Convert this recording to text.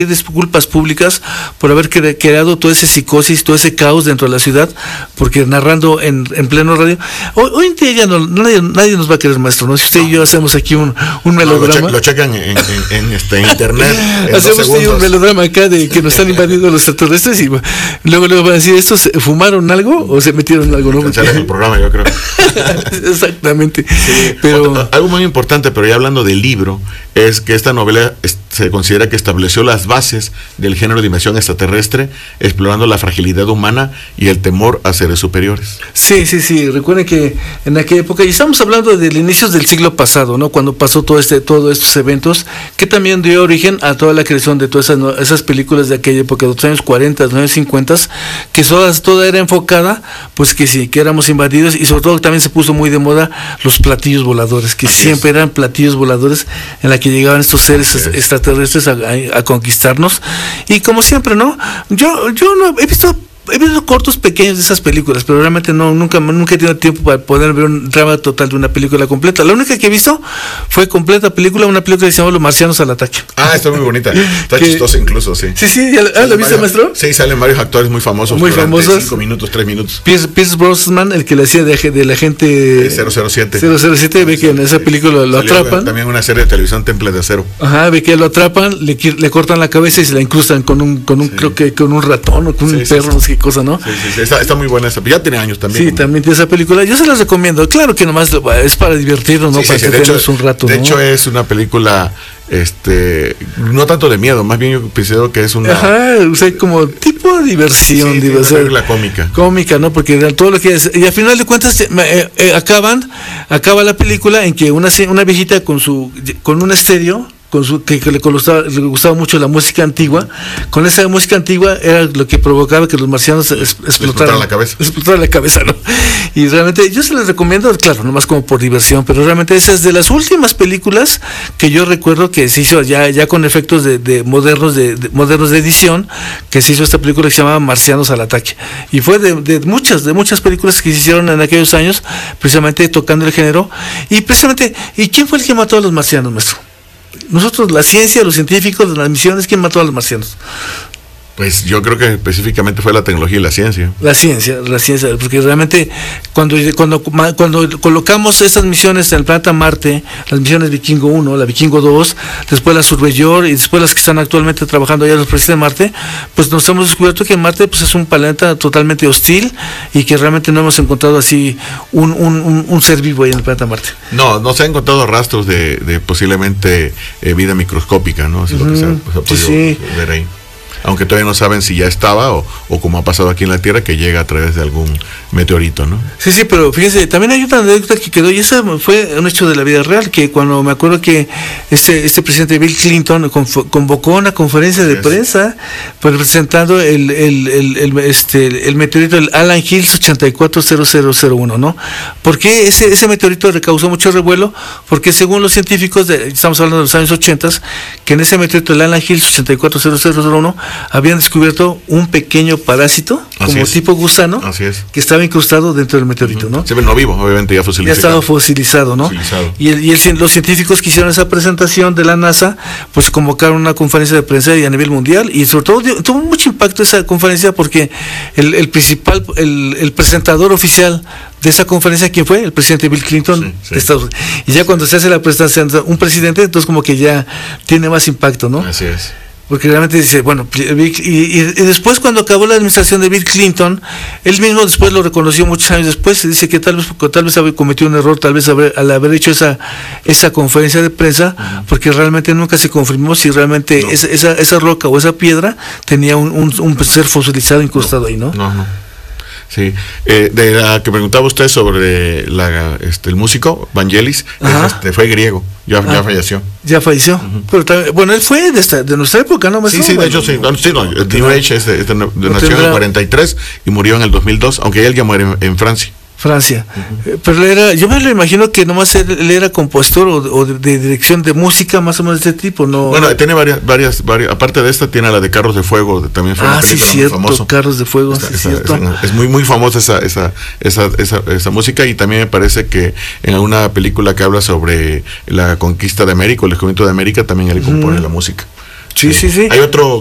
disculpas públicas por haber creado toda esa psicosis, todo ese caos dentro de la ciudad, porque narrando en pleno radio, hoy en día ya nadie nos va a querer, maestro, ¿no? Si usted y yo hacemos aquí un melodrama. Lo checan en internet. Hacemos un melodrama acá de que nos están invadiendo los extraterrestres y luego van a decir, ¿estos fumaron algo o se metieron algo? ¿No? En el programa, yo creo. Exactamente. Sí, pero algo muy importante, pero ya hablando del libro, es que esta novela se considera que estableció las bases del género de invasión extraterrestre, explorando la fragilidad humana y el temor a seres superiores. Sí. Recuerden que en aquella época, y estamos hablando del inicios del siglo pasado, ¿no? Cuando pasó todos estos eventos, que también dio origen a toda la creación de todas esas películas de aquella época, de los años 40, los años 50, que toda era enfocada, pues que sí, que éramos invadidos, y sobre todo también se puso muy de moda los platillos voladores, que siempre eran platillos voladores en la que llegaban estos seres extraterrestres a conquistarnos. Y como siempre, ¿no? Yo no he visto cortos pequeños de esas películas, pero realmente nunca he tenido tiempo para poder ver un drama total de una película completa. La única que he visto fue completa película, una película que se llama Los Marcianos al Ataque. Está muy bonita, está chistosa incluso, sí. Sí, ¿la viste, maestro? Sí, salen varios actores muy famosos. Muy famosos. 5 minutos, 3 minutos. Pierce Brosnan, el que le hacía de la gente 007, ve que en esa película lo atrapan. También una serie de televisión, Temple de Acero. Ajá, ve que lo atrapan, le cortan la cabeza y se la incrustan con un creo que con un ratón o con un perro, no sé qué cosa, ¿no? Sí, está muy buena esa. Ya tiene años también. Sí, también tiene esa película. Yo se las recomiendo. Claro que nomás es para divertirnos, ¿no? Para entretenernos un rato. De hecho, es una película, no tanto de miedo, más bien yo considero que es una. Como tipo de diversión, una película cómica. Cómica, ¿no? Porque todo lo que es. Y al final de cuentas, acaba la película en que una viejita con un estéreo, que le gustaba mucho la música antigua, con esa música antigua era lo que provocaba que los marcianos explotaran la cabeza, ¿no? Y realmente yo se les recomiendo, claro, nomás como por diversión, pero realmente esa es de las últimas películas que yo recuerdo que se hizo ya con efectos de modernos de edición, que se hizo esta película que se llamaba Marcianos al Ataque, y fue de muchas películas que se hicieron en aquellos años, precisamente tocando el género, y precisamente, ¿y quién fue el que mató a los marcianos, maestro? Nosotros, la ciencia, los científicos, las misiones, ¿quién mató a los marcianos? Pues yo creo que específicamente fue la tecnología y la ciencia. La ciencia, porque realmente cuando colocamos estas misiones en el planeta Marte, las misiones Vikingo 1, la Vikingo 2, después la Surveyor y después las que están actualmente trabajando allá los presidentes de Marte, pues nos hemos descubierto que Marte pues es un planeta totalmente hostil y que realmente no hemos encontrado así un ser vivo ahí en el planeta Marte. No se han encontrado rastros de posiblemente vida microscópica, ¿no? Así lo que se ha podido ver ahí. Aunque todavía no saben si ya estaba o como ha pasado aquí en la Tierra, que llega a través de algún meteorito, ¿no? Sí, pero fíjense, también hay otra anécdota que quedó, y esa fue un hecho de la vida real, que cuando me acuerdo que este presidente Bill Clinton convocó una conferencia de prensa presentando el meteorito, el Alan Hills 840001, ¿no? ¿Por qué ese meteorito le causó mucho revuelo? Porque según los científicos, estamos hablando de los años 80, que en ese meteorito, el Alan Hills 840001, habían descubierto un pequeño parásito, tipo gusano, que estaba incrustado dentro del meteorito, ¿no? Se ve no vivo, obviamente ya fosilizado. Ya estaba fosilizado, ¿no? Los científicos que hicieron esa presentación de la NASA, pues convocaron una conferencia de prensa a nivel mundial, y sobre todo tuvo mucho impacto esa conferencia porque el presentador oficial de esa conferencia, ¿quién fue? El presidente Bill Clinton de Estados Unidos. Y ya cuando se hace la presentación de un presidente, entonces como que ya tiene más impacto, ¿no? Así es. Porque realmente dice, bueno, y después cuando acabó la administración de Bill Clinton, él mismo después lo reconoció muchos años después, dice que tal vez había cometido un error, tal vez al haber hecho esa conferencia de prensa, porque realmente nunca se confirmó si realmente esa roca o esa piedra tenía un ser fosilizado incrustado ahí, ¿no? No. Sí, de la que preguntaba usted sobre el músico Vangelis, fue griego, ya falleció. Ya falleció. Pero también, bueno, él fue de nuestra época, ¿no? Sí, de hecho sí. El New Age nació en el 43 y murió en el 2002, aunque él ya muere en Francia. Pero yo me lo imagino que nomás él era compositor o de dirección de música, más o menos de este tipo, ¿no? Bueno, tiene varias, aparte de esta tiene la de Carros de Fuego, también fue una película muy famosa. Carros de Fuego, es muy famosa esa música, y también me parece que en una película que habla sobre la conquista de América, el descubrimiento de América, también él compone la música. Sí. Hay otro